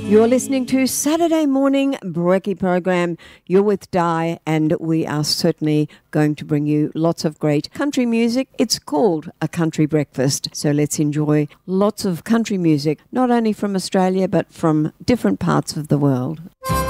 You're listening to Saturday Morning Brekkie program. You're with Di, and we are certainly going to bring you lots of great country music. It's called A Country Breakfast, so let's enjoy lots of country music, not only from Australia, but from different parts of the world.